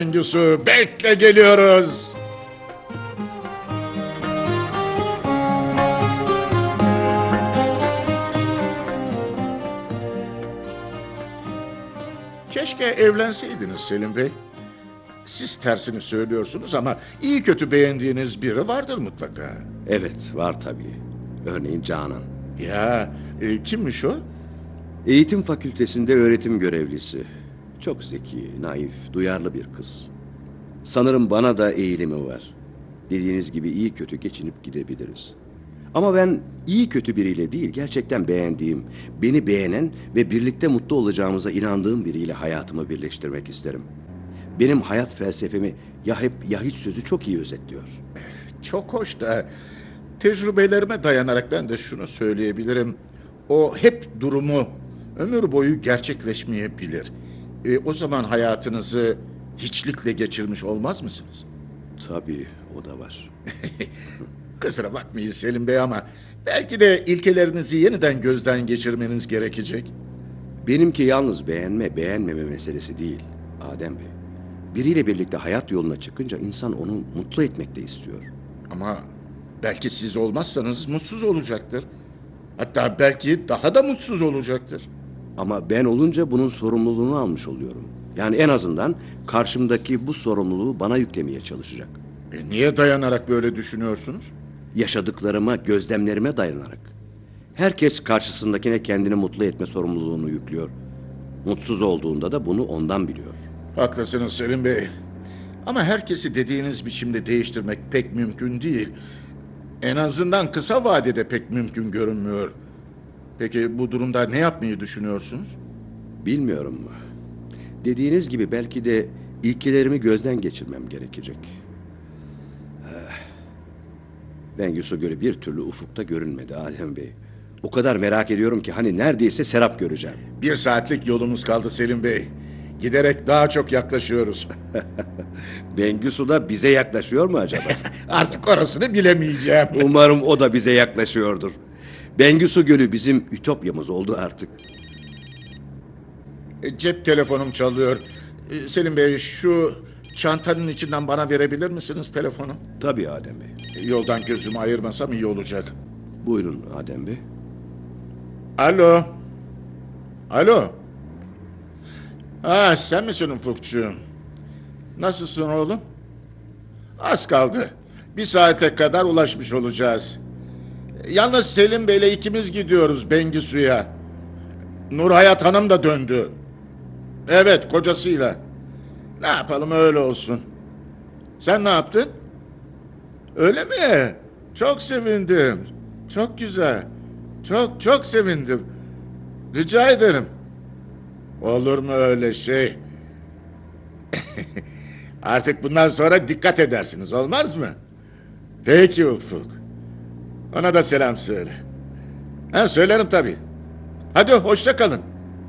Bengüsü bekle geliyoruz. Keşke evlenseydiniz Selim Bey. Siz tersini söylüyorsunuz ama iyi kötü beğendiğiniz biri vardır mutlaka. Evet, var tabii. Örneğin Canan. Ya kimmiş o? Eğitim fakültesinde öğretim görevlisi. Çok zeki, naif, duyarlı bir kız. Sanırım bana da eğilimi var. Dediğiniz gibi iyi kötü geçinip gidebiliriz. Ama ben iyi kötü biriyle değil, gerçekten beğendiğim, beni beğenen ve birlikte mutlu olacağımıza inandığım biriyle hayatımı birleştirmek isterim. Benim hayat felsefemi ya hep ya hiç sözü çok iyi özetliyor. Çok hoş da tecrübelerime dayanarak ben de şunu söyleyebilirim. O hep durumu ömür boyu gerçekleşmeyebilir. O zaman hayatınızı hiçlikle geçirmiş olmaz mısınız? Tabii, o da var. Kusura bakmayın Selim Bey ama belki de ilkelerinizi yeniden gözden geçirmeniz gerekecek. Benimki yalnız beğenme, beğenmeme meselesi değil Adem Bey. Biriyle birlikte hayat yoluna çıkınca insan onu mutlu etmek de istiyor. Ama belki siz olmazsanız mutsuz olacaktır. Hatta belki daha da mutsuz olacaktır. Ama ben olunca bunun sorumluluğunu almış oluyorum. Yani en azından karşımdaki bu sorumluluğu bana yüklemeye çalışacak. Niye dayanarak böyle düşünüyorsunuz? Yaşadıklarıma, gözlemlerime dayanarak. Herkes karşısındakine kendini mutlu etme sorumluluğunu yüklüyor. Mutsuz olduğunda da bunu ondan biliyor. Haklısınız Selim Bey. Ama herkesi dediğiniz biçimde değiştirmek pek mümkün değil. En azından kısa vadede pek mümkün görünmüyor. Peki bu durumda ne yapmayı düşünüyorsunuz? Bilmiyorum. Dediğiniz gibi belki de ilkelerimi gözden geçirmem gerekecek. Bengüsü Gölü bir türlü ufukta görünmedi Adem Bey. O kadar merak ediyorum ki hani neredeyse serap göreceğim. 1 saatlik yolumuz kaldı Selim Bey. Giderek daha çok yaklaşıyoruz. Bengüsü da bize yaklaşıyor mu acaba? Artık orasını bilemeyeceğim. Umarım o da bize yaklaşıyordur. Bengüsü Gölü bizim ütopyamız oldu artık. Cep telefonum çalıyor. Selim Bey şu çantanın içinden bana verebilir misiniz telefonu? Tabii Adem Bey. Yoldan gözümü ayırmasam iyi olacak. Buyurun Adem Bey. Alo. Alo. Ha, sen misin Ufukcuğum? Nasılsın oğlum? Az kaldı. 1 saate kadar ulaşmış olacağız. Yalnız Selim Bey'le ikimiz gidiyoruz Bengisu'ya. Nurhayat Hanım da döndü. Evet, kocasıyla. Ne yapalım öyle olsun. Sen ne yaptın? Öyle mi? Çok sevindim. Çok güzel. Çok çok sevindim. Rica ederim. Olur mu öyle şey? Artık bundan sonra dikkat edersiniz, olmaz mı? Peki Ufuk. Ona da selam söyle. Ha, söylerim tabii. Hadi hoşça kalın.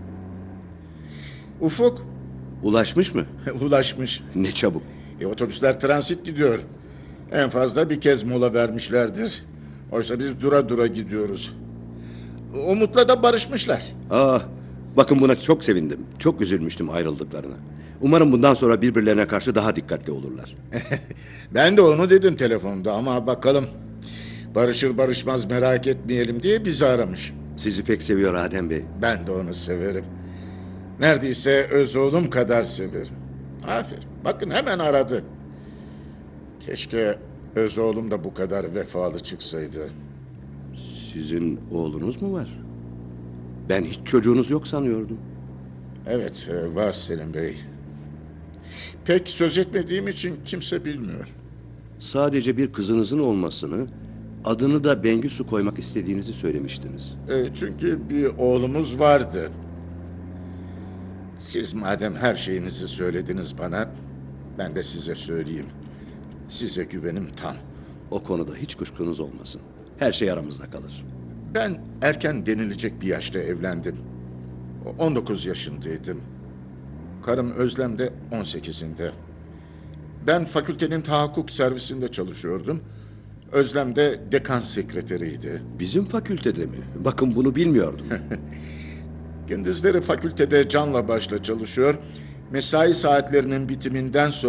Ufuk Ulaşmış mı? ulaşmış. Ne çabuk. Otobüsler transit gidiyor. En fazla bir kez mola vermişlerdir. Oysa biz dura dura gidiyoruz. Umut'la da barışmışlar. Bakın buna çok sevindim. Çok üzülmüştüm ayrıldıklarına. Umarım bundan sonra birbirlerine karşı daha dikkatli olurlar. Ben de onu dedim telefonda ama bakalım. Barışır barışmaz merak etmeyelim diye bizi aramış. Sizi pek seviyor Adem Bey. Ben de onu severim. Neredeyse öz oğlum kadar severim. Aferin. Bakın hemen aradı. Keşke öz oğlum da bu kadar vefalı çıksaydı. Sizin oğlunuz mu var? Ben hiç çocuğunuz yok sanıyordum. Evet, var Selim Bey. Pek söz etmediğim için kimse bilmiyor. Sadece bir kızınızın olmasını, adını da Bengüsü koymak istediğinizi söylemiştiniz. Çünkü bir oğlumuz vardı. Siz madem her şeyinizi söylediniz bana, ben de size söyleyeyim. Size güvenim tam. O konuda hiç kuşkunuz olmasın. Her şey aramızda kalır. Ben erken denilecek bir yaşta evlendim. 19 yaşındaydım. Karım Özlem de 18'inde. Ben fakültenin tahakkuk servisinde çalışıyordum. Özlem de dekan sekreteriydi. Bizim fakültede mi? Bakın bunu bilmiyordum. Gündüzleri fakültede canla başla çalışıyor. Mesai saatlerinin bitiminden sonra